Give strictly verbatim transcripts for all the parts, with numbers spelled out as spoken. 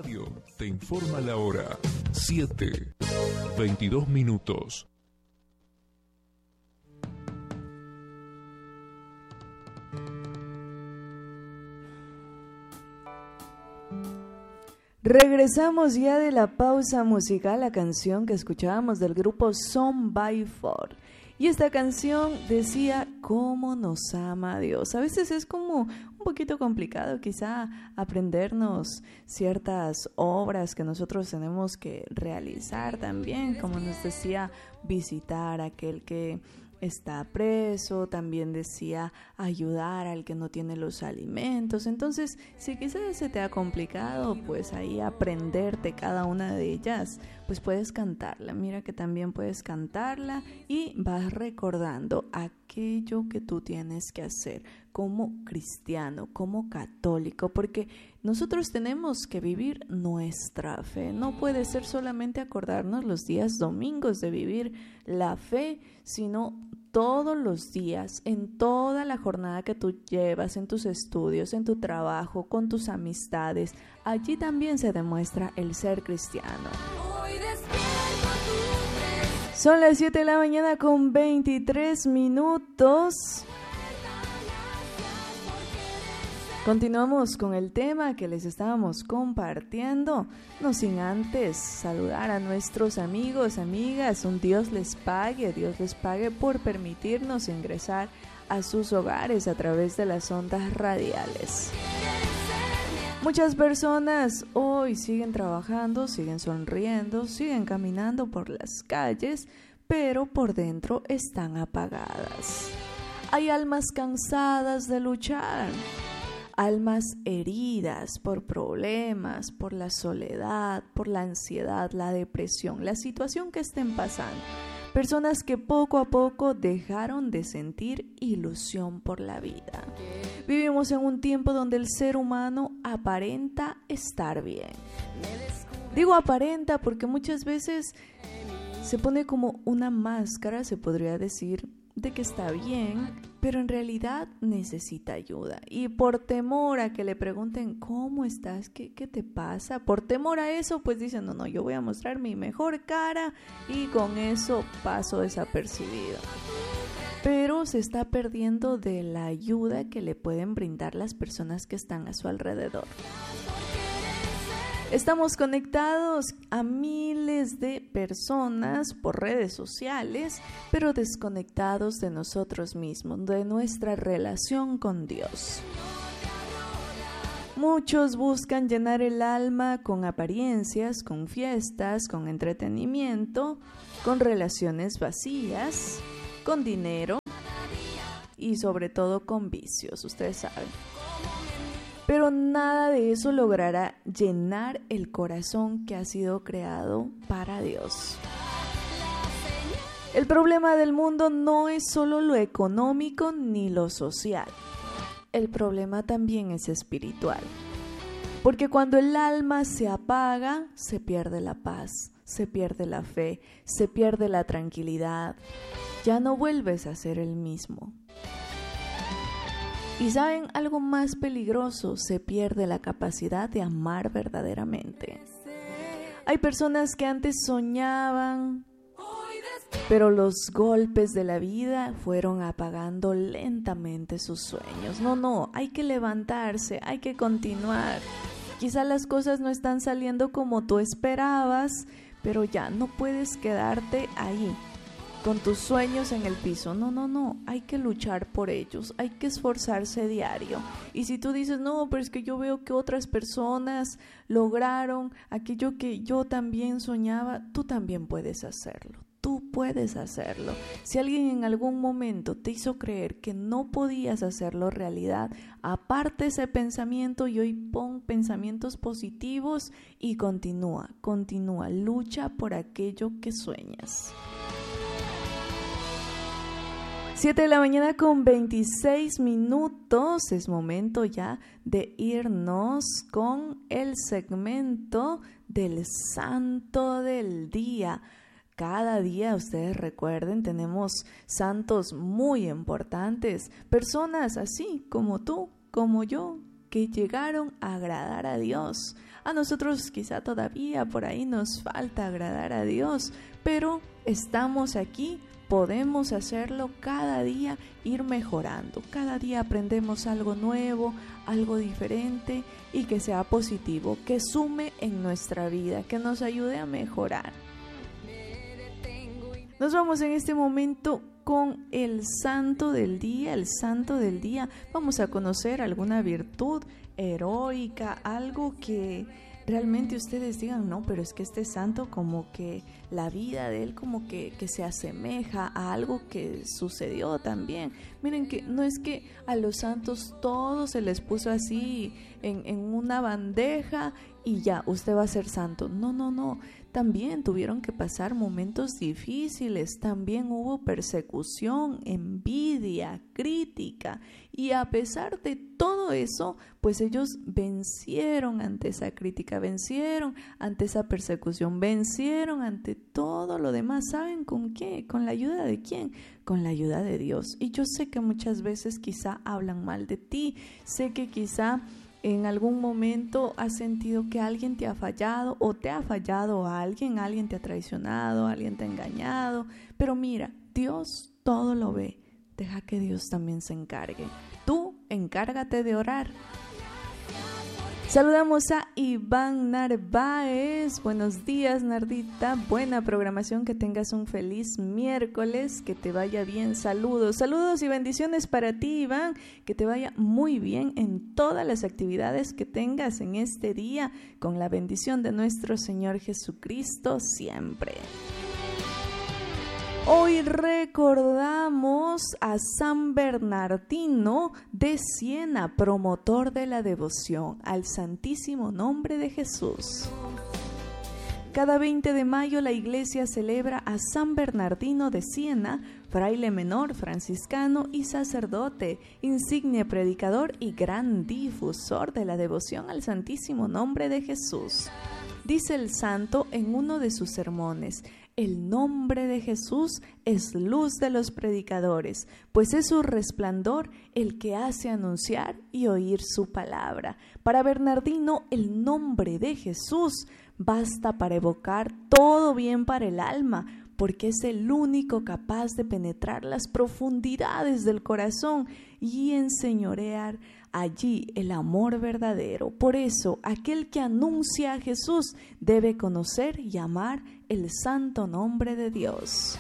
Radio te informa la hora. siete, veintidós minutos. Regresamos ya de la pausa musical, la canción que escuchábamos del grupo Son by Four. Y esta canción decía cómo nos ama Dios. A veces es como un poquito complicado quizá aprendernos ciertas obras que nosotros tenemos que realizar también, como nos decía, visitar a aquel que está preso, también decía ayudar al que no tiene los alimentos. Entonces, si quizás se te ha complicado, pues ahí aprenderte cada una de ellas, pues puedes cantarla. Mira que también puedes cantarla y vas recordando aquello que tú tienes que hacer como cristiano, como católico, porque nosotros tenemos que vivir nuestra fe. No puede ser solamente acordarnos los días domingos de vivir la fe, sino todos los días, en toda la jornada que tú llevas, en tus estudios, en tu trabajo, con tus amistades. Allí también se demuestra el ser cristiano. Son las siete de la mañana con veintitrés minutos. Continuamos con el tema que les estábamos compartiendo, no sin antes saludar a nuestros amigos, amigas. Un Dios les pague, Dios les pague por permitirnos ingresar a sus hogares a través de las ondas radiales. Muchas personas hoy siguen trabajando, siguen sonriendo, siguen caminando por las calles, pero por dentro están apagadas. Hay almas cansadas de luchar. Almas heridas por problemas, por la soledad, por la ansiedad, la depresión, la situación que estén pasando. Personas que poco a poco dejaron de sentir ilusión por la vida. Vivimos en un tiempo donde el ser humano aparenta estar bien. Digo aparenta porque muchas veces se pone como una máscara, se podría decir, de que está bien, pero en realidad necesita ayuda. Y por temor a que le pregunten ¿cómo estás? ¿Qué, qué te pasa? Por temor a eso, pues dicen, no, no, yo voy a mostrar mi mejor cara y con eso paso desapercibido. Pero se está perdiendo de la ayuda que le pueden brindar las personas que están a su alrededor. Estamos conectados a miles de personas por redes sociales, pero desconectados de nosotros mismos, de nuestra relación con Dios. Muchos buscan llenar el alma con apariencias, con fiestas, con entretenimiento, con relaciones vacías, con dinero y sobre todo con vicios, ustedes saben. Pero nada de eso logrará llenar el corazón que ha sido creado para Dios. El problema del mundo no es solo lo económico ni lo social. El problema también es espiritual. Porque cuando el alma se apaga, se pierde la paz, se pierde la fe, se pierde la tranquilidad. Ya no vuelves a ser el mismo. Y ¿saben algo más peligroso? Se pierde la capacidad de amar verdaderamente. Hay personas que antes soñaban, pero los golpes de la vida fueron apagando lentamente sus sueños. No, no, hay que levantarse, hay que continuar. Quizá las cosas no están saliendo como tú esperabas, pero ya no puedes quedarte ahí con tus sueños en el piso. No, no, no, hay que luchar por ellos, hay que esforzarse diario. Y si tú dices, no, pero es que yo veo que otras personas lograron aquello que yo también soñaba, tú también puedes hacerlo, tú puedes hacerlo. Si alguien en algún momento te hizo creer que no podías hacerlo realidad, aparte ese pensamiento y hoy pon pensamientos positivos y continúa, continúa, lucha por aquello que sueñas. siete de la mañana con veintiséis minutos, es momento ya de irnos con el segmento del Santo del Día. Cada día, ustedes recuerden, tenemos santos muy importantes, personas así como tú, como yo, que llegaron a agradar a Dios. A nosotros quizá todavía por ahí nos falta agradar a Dios, pero estamos aquí, podemos hacerlo cada día, ir mejorando. Cada día aprendemos algo nuevo, algo diferente y que sea positivo, que sume en nuestra vida, que nos ayude a mejorar. Nos vamos en este momento con el santo del día, el santo del día. Vamos a conocer alguna virtud heroica, algo que realmente ustedes digan, no, pero es que este santo como que la vida de él como que, que se asemeja a algo que sucedió también. Miren que no es que a los santos todo se les puso así en, en una bandeja y ya, usted va a ser santo. No, no, no. También tuvieron que pasar momentos difíciles, también hubo persecución, envidia, crítica, y a pesar de todo eso, pues ellos vencieron ante esa crítica, vencieron ante esa persecución, vencieron ante todo lo demás. ¿Saben con qué? ¿Con la ayuda de quién? Con la ayuda de Dios. Y yo sé que muchas veces quizá hablan mal de ti, sé que quizá en algún momento has sentido que alguien te ha fallado o te ha fallado a alguien, alguien te ha traicionado, alguien te ha engañado, pero mira, Dios todo lo ve, deja que Dios también se encargue. Tú encárgate de orar. Saludamos a Iván Narváez. Buenos días, Nardita. Buena programación, que tengas un feliz miércoles, que te vaya bien. Saludos, saludos y bendiciones para ti, Iván. Que te vaya muy bien en todas las actividades que tengas en este día, con la bendición de nuestro Señor Jesucristo siempre. Hoy recordamos a San Bernardino de Siena, promotor de la devoción al Santísimo Nombre de Jesús. Cada veinte de mayo la Iglesia celebra a San Bernardino de Siena, fraile menor franciscano y sacerdote, insigne predicador y gran difusor de la devoción al Santísimo Nombre de Jesús. Dice el santo en uno de sus sermones: el nombre de Jesús es luz de los predicadores, pues es su resplandor el que hace anunciar y oír su palabra. Para Bernardino, el nombre de Jesús basta para evocar todo bien para el alma, porque es el único capaz de penetrar las profundidades del corazón y enseñorear allí el amor verdadero. Por eso, aquel que anuncia a Jesús debe conocer y amar el santo nombre de Dios.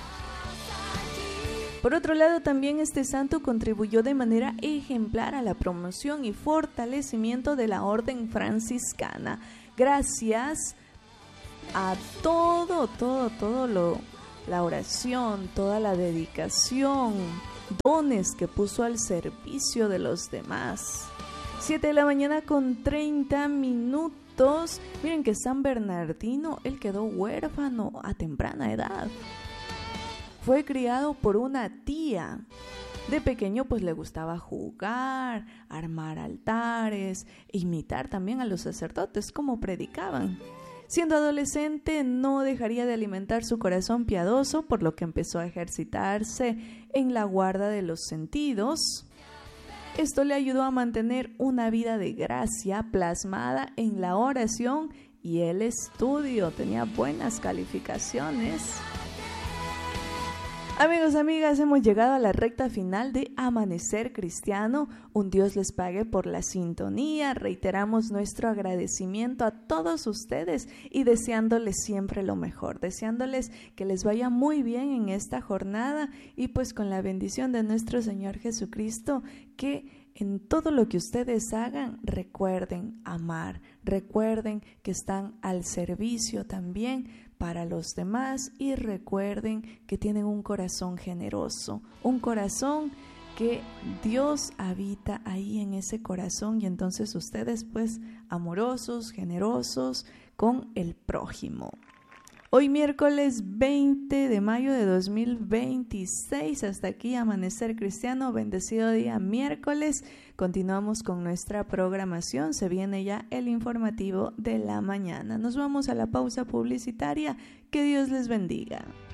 Por otro lado, también este santo contribuyó de manera ejemplar a la promoción y fortalecimiento de la orden franciscana. Gracias a todo, todo, todo lo, la oración, toda la dedicación, dones que puso al servicio de los demás. siete de la mañana con treinta minutos. Miren que San Bernardino, él quedó huérfano a temprana edad. Fue criado por una tía. De pequeño pues le gustaba jugar, armar altares, imitar también a los sacerdotes como predicaban. Siendo adolescente no dejaría de alimentar su corazón piadoso, por lo que empezó a ejercitarse en la guarda de los sentidos. Esto le ayudó a mantener una vida de gracia plasmada en la oración y el estudio. Tenía buenas calificaciones. Amigos, amigas, hemos llegado a la recta final de Amanecer Cristiano. Un Dios les pague por la sintonía. Reiteramos nuestro agradecimiento a todos ustedes y deseándoles siempre lo mejor, deseándoles que les vaya muy bien en esta jornada y pues con la bendición de nuestro Señor Jesucristo, que en todo lo que ustedes hagan recuerden amar, recuerden que están al servicio también para los demás y recuerden que tienen un corazón generoso, un corazón que Dios habita ahí en ese corazón y entonces ustedes pues amorosos, generosos con el prójimo. Hoy miércoles veinte de mayo de dos mil veintiséis, hasta aquí Amanecer Cristiano, bendecido día miércoles. Continuamos con nuestra programación, se viene ya el informativo de la mañana. Nos vamos a la pausa publicitaria, que Dios les bendiga.